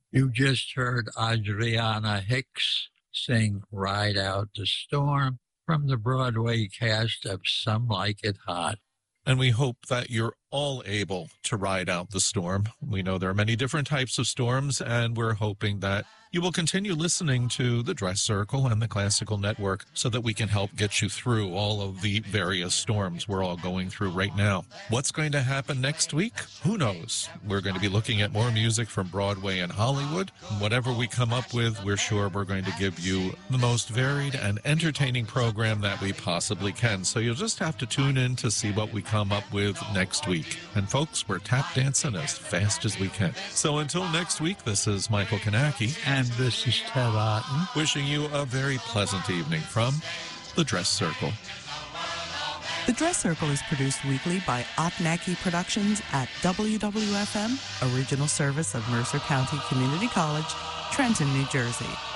You just heard Adriana Hicks sing Ride Out the Storm from the Broadway cast of Some Like It Hot. And we hope that you're all able to ride out the storm. We know there are many different types of storms, and we're hoping that you will continue listening to the Dress Circle and the Classical Network so that we can help get you through all of the various storms we're all going through right now. What's going to happen next week? Who knows? We're going to be looking at more music from Broadway and Hollywood. Whatever we come up with, we're sure we're going to give you the most varied and entertaining program that we possibly can. So you'll just have to tune in to see what we come up with next week. And folks, we're tap dancing as fast as we can. So until next week, this is Michael Kanaki. And this is Ted Otten. Wishing you a very pleasant evening from The Dress Circle. The Dress Circle is produced weekly by Otnacki Productions at WWFM, a regional service of Mercer County Community College, Trenton, New Jersey.